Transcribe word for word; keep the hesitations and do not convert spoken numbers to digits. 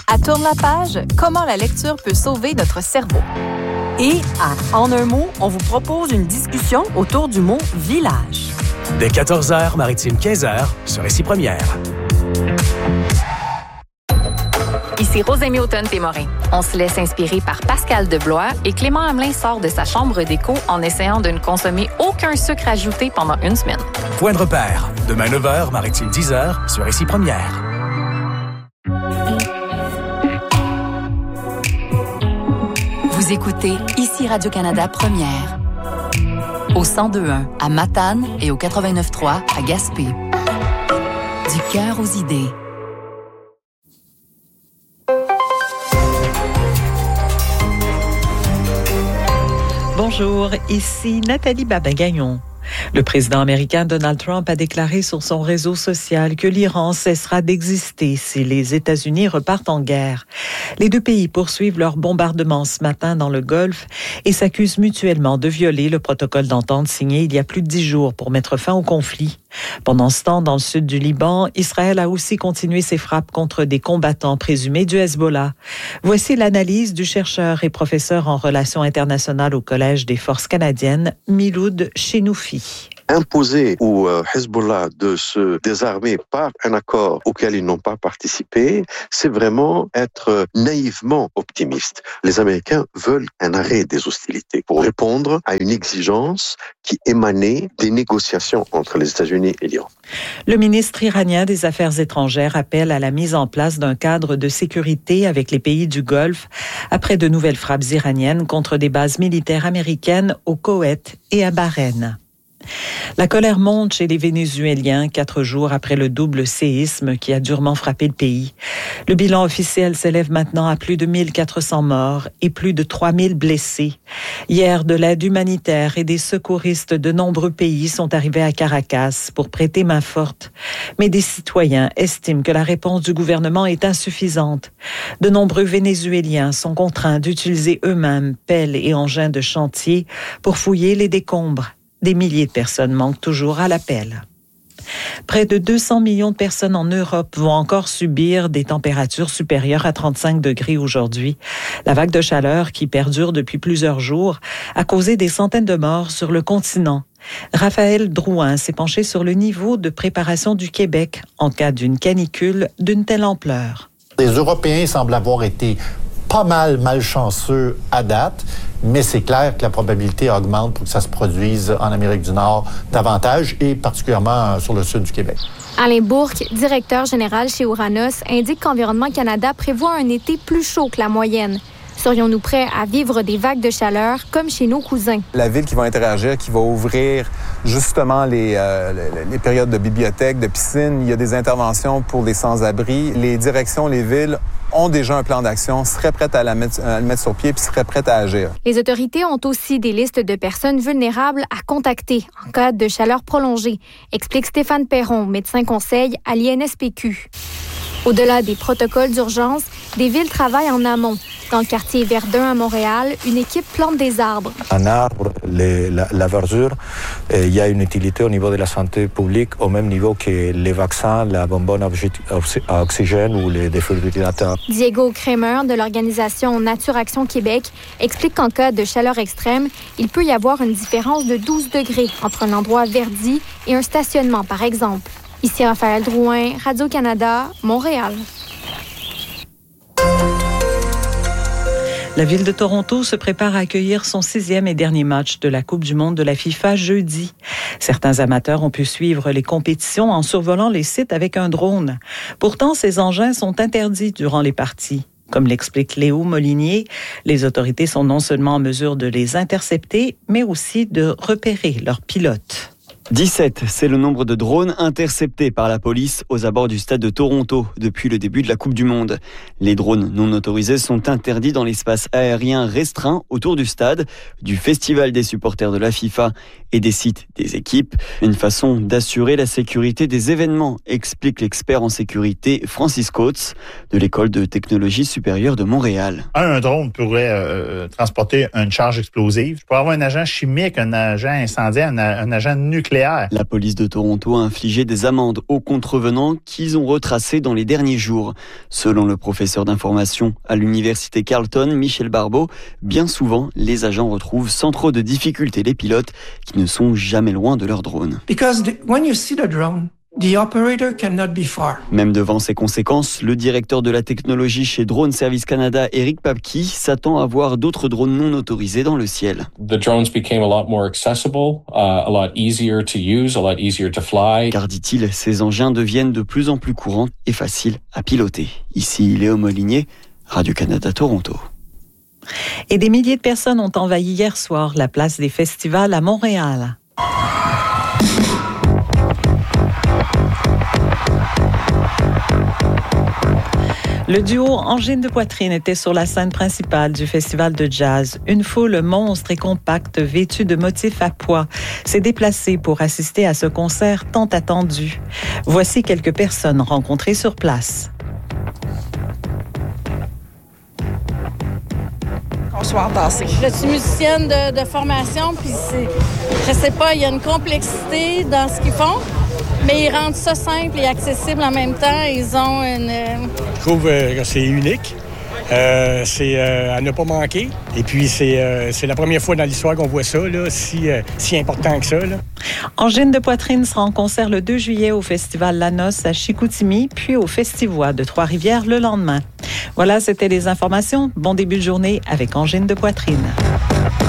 À Tourne la page, comment la lecture peut sauver notre cerveau. Et à En un mot, on vous propose une discussion autour du mot « village ». Dès quatorze heures, Maritime quinze heures, sur Récit Première. Ici Rosémie Automne-Témorin. On se laisse inspirer par Pascal Deblois et Clément Hamelin sort de sa chambre d'écho en essayant de ne consommer aucun sucre ajouté pendant une semaine. Point de repère. Demain neuf heures, Maritime dix heures, sur Récit Première. Vous écoutez ici Radio-Canada Première. Au cent deux point un à Matane et au quatre-vingt-neuf point trois à Gaspé. Du cœur aux idées. Bonjour, ici Nathalie Babin-Gagnon. Le président américain Donald Trump a déclaré sur son réseau social que l'Iran cessera d'exister si les États-Unis repartent en guerre. Les deux pays poursuivent leur bombardement ce matin dans le Golfe et s'accusent mutuellement de violer le protocole d'entente signé il y a plus de dix jours pour mettre fin au conflit. Pendant ce temps, dans le sud du Liban, Israël a aussi continué ses frappes contre des combattants présumés du Hezbollah. Voici l'analyse du chercheur et professeur en relations internationales au Collège des forces canadiennes, Miloud Chenoufi. Imposer au Hezbollah de se désarmer par un accord auquel ils n'ont pas participé, c'est vraiment être naïvement optimiste. Les Américains veulent un arrêt des hostilités pour répondre à une exigence qui émanait des négociations entre les États-Unis et l'Iran. Le ministre iranien des Affaires étrangères appelle à la mise en place d'un cadre de sécurité avec les pays du Golfe après de nouvelles frappes iraniennes contre des bases militaires américaines au Koweït et à Bahreïn. La colère monte chez les Vénézuéliens quatre jours après le double séisme qui a durement frappé le pays. Le bilan officiel s'élève maintenant à plus de mille quatre cents morts et plus de trois mille blessés. Hier, de l'aide humanitaire et des secouristes de nombreux pays sont arrivés à Caracas pour prêter main forte. Mais des citoyens estiment que la réponse du gouvernement est insuffisante. De nombreux Vénézuéliens sont contraints d'utiliser eux-mêmes pelles et engins de chantier pour fouiller les décombres. Des milliers de personnes manquent toujours à l'appel. Près de deux cents millions de personnes en Europe vont encore subir des températures supérieures à trente-cinq degrés aujourd'hui. La vague de chaleur qui perdure depuis plusieurs jours a causé des centaines de morts sur le continent. Raphaël Drouin s'est penché sur le niveau de préparation du Québec en cas d'une canicule d'une telle ampleur. Les Européens semblent avoir été pas mal malchanceux à date, mais c'est clair que la probabilité augmente pour que ça se produise en Amérique du Nord davantage et particulièrement sur le sud du Québec. Alain Bourque, directeur général chez Ouranos, indique qu'Environnement Canada prévoit un été plus chaud que la moyenne. Serions-nous prêts à vivre des vagues de chaleur comme chez nos cousins? La ville qui va interagir, qui va ouvrir justement les, euh, les, les périodes de bibliothèques, de piscines, il y a des interventions pour les sans-abri. Les directions, les villes ont déjà un plan d'action, seraient prêtes à, la mettre, à le mettre sur pied puis seraient prêtes à agir. Les autorités ont aussi des listes de personnes vulnérables à contacter en cas de chaleur prolongée, explique Stéphane Perron, médecin conseil à l'I N S P Q. Au-delà des protocoles d'urgence, des villes travaillent en amont. Dans le quartier Verdun à Montréal, une équipe plante des arbres. Un arbre, les, la, la verdure, il y a une utilité au niveau de la santé publique au même niveau que les vaccins, la bonbonne à oxygène ou les défibrillateurs. Diego Kramer de l'organisation Nature Action Québec explique qu'en cas de chaleur extrême, il peut y avoir une différence de douze degrés entre un endroit verdi et un stationnement, par exemple. Ici Raphaël Drouin, Radio-Canada, Montréal. La ville de Toronto se prépare à accueillir son sixième et dernier match de la Coupe du monde de la FIFA jeudi. Certains amateurs ont pu suivre les compétitions en survolant les sites avec un drone. Pourtant, ces engins sont interdits durant les parties. Comme l'explique Léo Molinier, les autorités sont non seulement en mesure de les intercepter, mais aussi de repérer leurs pilotes. dix-sept, c'est le nombre de drones interceptés par la police aux abords du stade de Toronto depuis le début de la Coupe du Monde. Les drones non autorisés sont interdits dans l'espace aérien restreint autour du stade, du festival des supporters de la FIFA et des sites des équipes. Une façon d'assurer la sécurité des événements, explique l'expert en sécurité Francis Coates de l'École de technologie supérieure de Montréal. Un drone pourrait euh, transporter une charge explosive. Pour avoir un agent chimique, un agent incendiaire, un, un agent nucléaire. nucléaire. La police de Toronto a infligé des amendes aux contrevenants qu'ils ont retracés dans les derniers jours. Selon le professeur d'information à l'université Carleton, Michel Barbeau, bien souvent, les agents retrouvent sans trop de difficultés les pilotes qui ne sont jamais loin de leur drone. Because the, when you see the drone, the operator cannot be far. Même devant ces conséquences, le directeur de la technologie chez Drone Service Canada, Eric Papke, s'attend à voir d'autres drones non autorisés dans le ciel. The drones became a lot more accessible, uh, a lot easier to use, a lot easier to fly. Car, dit-il, ces engins deviennent de plus en plus courants et faciles à piloter. Ici, Léo Molinier, Radio-Canada Toronto. Et des milliers de personnes ont envahi hier soir la place des festivals à Montréal. Le duo Angine de Poitrine était sur la scène principale du festival de jazz. Une foule monstre et compacte, vêtue de motifs à pois, s'est déplacée pour assister à ce concert tant attendu. Voici quelques personnes rencontrées sur place. Bonsoir, Tassé. Je suis musicienne de, de formation, puis c'est, je sais pas, il y a une complexité dans ce qu'ils font, mais ils rendent ça simple et accessible en même temps. Ils ont une... Je trouve euh, que c'est unique. Euh, c'est euh, à ne pas manquer. Et puis, c'est, euh, c'est la première fois dans l'histoire qu'on voit ça, là, si, euh, si important que ça. Là. Angine de Poitrine sera en concert le deux juillet au Festival La Noce à Chicoutimi, puis au Festivois de Trois-Rivières le lendemain. Voilà, c'était les informations. Bon début de journée avec Angine de Poitrine.